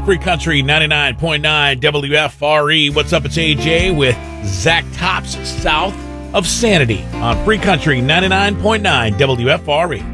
on Free Country 99.9 WFRE. What's up? It's AJ with Zach Tops south of Sanity on Free Country 99.9 WFRE.